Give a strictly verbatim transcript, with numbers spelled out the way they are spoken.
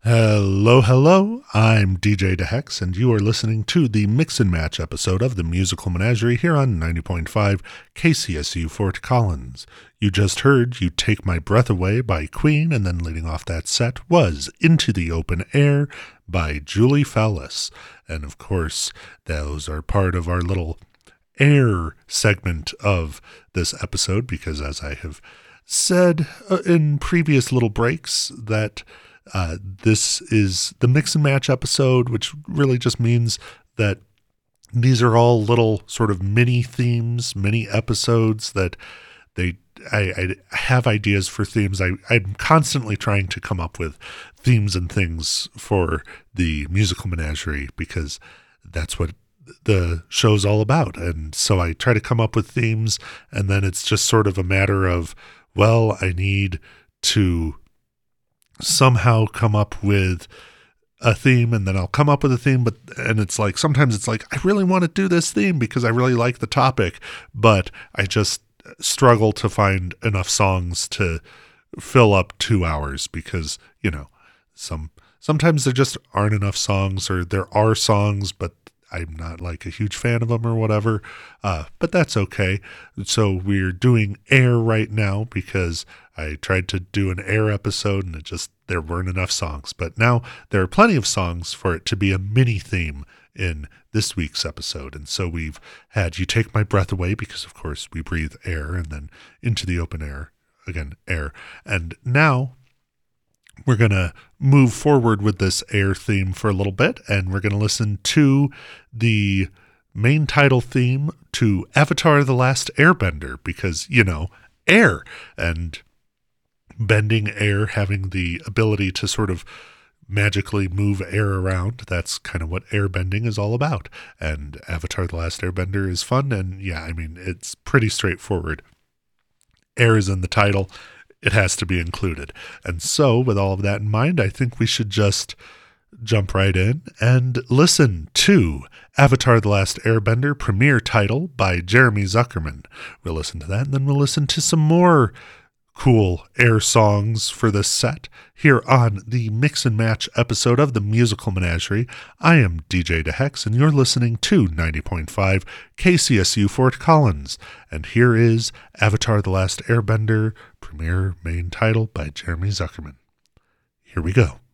Hello, hello. I'm D J DeHex, and you are listening to the Mix and Match episode of the Musical Menagerie here on ninety point five K C S U Fort Collins. You just heard You Take My Breath Away by Queen, and then leading off that set was Into the Open Air by Julie Fowlis. And of course, those are part of our little air segment of this episode, because as I have said uh, in previous little breaks, that Uh, this is the Mix and Match episode, which really just means that these are all little sort of mini themes, mini episodes that they, I, I have ideas for themes. I, I'm constantly trying to come up with themes and things for the Musical Menagerie, because that's what the show's all about. And so I try to come up with themes, and then it's just sort of a matter of, well, I need to somehow come up with a theme, and then I'll come up with a theme, but and it's like sometimes it's like I really want to do this theme because I really like the topic, but I just struggle to find enough songs to fill up two hours because, you know, some sometimes there just aren't enough songs, or there are songs but I'm not like a huge fan of them or whatever, uh, but that's okay. So we're doing Air right now because I tried to do an Air episode and it just, there weren't enough songs. But now there are plenty of songs for it to be a mini theme in this week's episode. And so we've had You Take My Breath Away because, of course, we breathe air, and then Into the Open Air, again, air. And now we're going to move forward with this air theme for a little bit, and we're going to listen to the main title theme to Avatar: The Last Airbender because, you know, air and bending air, having the ability to sort of magically move air around. That's kind of what airbending is all about. And Avatar: The Last Airbender is fun, and yeah, I mean, it's pretty straightforward. Air is in the title. It has to be included. And so, with all of that in mind, I think we should just jump right in and listen to Avatar: The Last Airbender, premiere title by Jeremy Zuckerman. We'll listen to that, and then we'll listen to some more cool air songs for this set here on the Mix and Match episode of the Musical Menagerie. I am D J DeHex, and you're listening to ninety point five K C S U Fort Collins. And here is Avatar: The Last Airbender, premiere main title by Jeremy Zuckerman. Here we go.